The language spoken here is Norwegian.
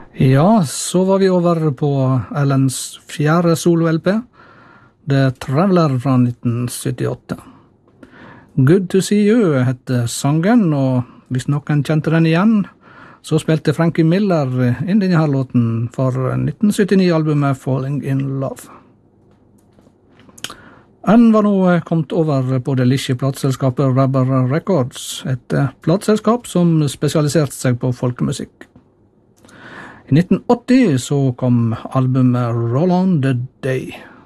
Ja, så var vi over på Ellens fjerde solo-LP, The Traveler fra 1978. Good to see you heter sangen, og hvis noen kjente den igjen, så spilte Frankie Miller inn denne her låten for 1979-albumet Falling in Love. Han var nå kommet over på det lille plateselskapet Rubber Records, et plateselskap som spesialiserte seg på folkemusikk. I 1980 så kom albumet Roll on the Day.